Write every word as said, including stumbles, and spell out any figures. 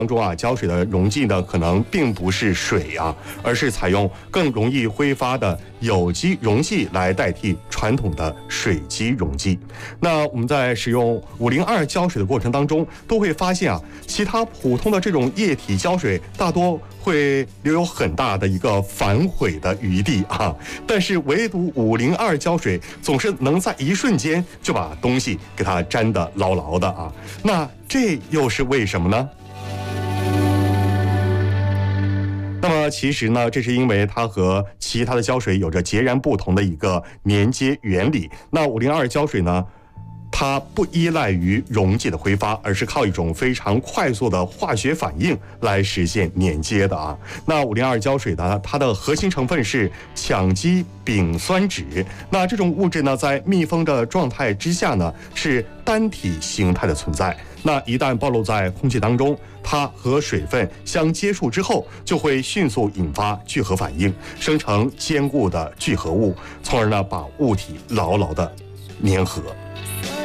当中啊，胶水的溶剂呢，可能并不是水啊，而是采用更容易挥发的有机溶剂来代替传统的水基溶剂。那我们在使用五零二胶水的过程当中，都会发现啊，其他普通的这种液体胶水大多会留有很大的一个反悔的余地啊，但是唯独五零二胶水总是能在一瞬间就把东西给它粘得牢牢的啊。那这又是为什么呢？那么其实呢，这是因为它和其他的胶水有着截然不同的一个粘接原理。那五零二胶水呢，它不依赖于溶剂的挥发，而是靠一种非常快速的化学反应来实现粘接的啊。那五零二胶水呢，它的核心成分是羟基丙酸酯。那这种物质呢，在密封的状态之下呢，是单体形态的存在。那一旦暴露在空气当中，它和水分相接触之后，就会迅速引发聚合反应，生成坚固的聚合物，从而呢把物体牢牢的粘合。